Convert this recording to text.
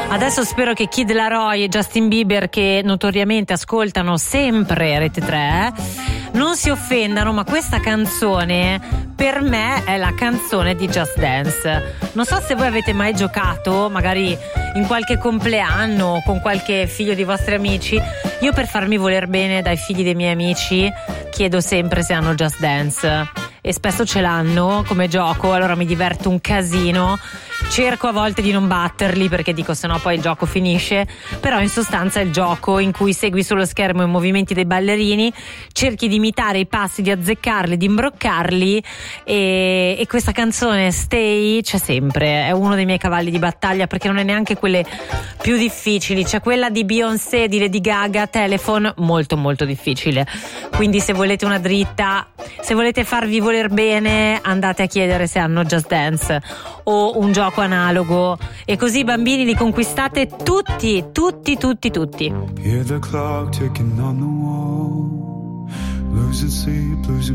Adesso spero che Kid Laroi e Justin Bieber, che notoriamente ascoltano sempre Rete 3, non si offendano, ma questa canzone per me è la canzone di Just Dance. Non so se voi avete mai giocato magari in qualche compleanno con qualche figlio di vostri amici. Io, per farmi voler bene dai figli dei miei amici, chiedo sempre se hanno Just Dance, e spesso ce l'hanno come gioco, allora mi diverto un casino. Cerco a volte di non batterli perché dico sennò poi il gioco finisce, però in sostanza è il gioco in cui segui sullo schermo i movimenti dei ballerini, cerchi di imitare i passi, di azzeccarli, di imbroccarli, e questa canzone Stay c'è sempre, è uno dei miei cavalli di battaglia, perché non è neanche quelle più difficili. C'è quella di Beyoncé, di Lady Gaga, Telephone, molto molto difficile, quindi se volete una dritta, se volete farvi voler bene, andate a chiedere se hanno Just Dance o un gioco analogo, e così i bambini li conquistate tutti. Hear the clock ticking on the wall, losing sleep, losing